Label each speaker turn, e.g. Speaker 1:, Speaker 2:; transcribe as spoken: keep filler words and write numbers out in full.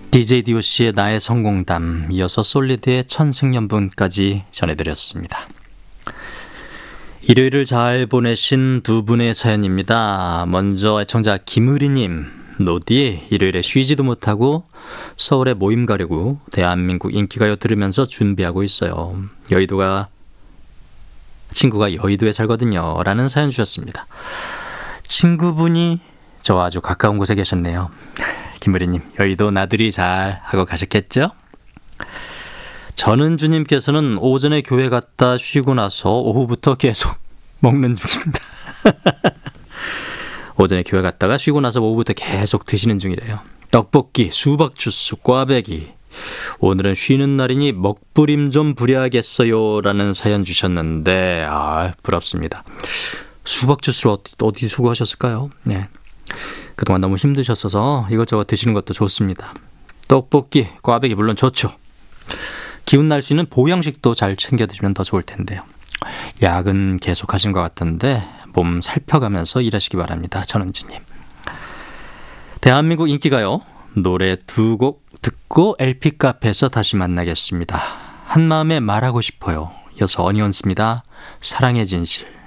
Speaker 1: 디제이 디오씨의 나의 성공담, 이어서 솔리드의 천생연분까지 전해드렸습니다. 일요일을 잘 보내신 두 분의 사연입니다. 먼저 애청자 김의리님, 노디 일요일에 쉬지도 못하고 서울에 모임 가려고 대한민국 인기가요 들으면서 준비하고 있어요. 여의도가 친구가 여의도에 살거든요 라는 사연 주셨습니다. 친구분이 저와 아주 가까운 곳에 계셨네요. 김의리님, 여의도 나들이 잘 하고 가셨겠죠? 전은주님께서는 오전에 교회 갔다 쉬고 나서 오후부터 계속 먹는 중입니다. 오전에 교회 갔다가 쉬고 나서 오후부터 계속 드시는 중이래요. 떡볶이, 수박 주스, 꽈배기. 오늘은 쉬는 날이니 먹부림 좀 부려야겠어요 라는 사연 주셨는데, 아, 부럽습니다. 수박 주스를 어디, 어디 수고하셨을까요? 네. 그동안 너무 힘드셨어서 이것저것 드시는 것도 좋습니다. 떡볶이, 꽈배기 물론 좋죠. 기운 날 수 있는 보양식도 잘 챙겨 드시면 더 좋을 텐데요. 야근 계속 하신 것 같은데 몸 살펴가면서 일하시기 바랍니다. 전은주님. 대한민국 인기가요. 노래 두 곡 듣고 엘피 카페에서 다시 만나겠습니다. 한마음에 말하고 싶어요. 이어서 어니언스입니다. 사랑의 진실.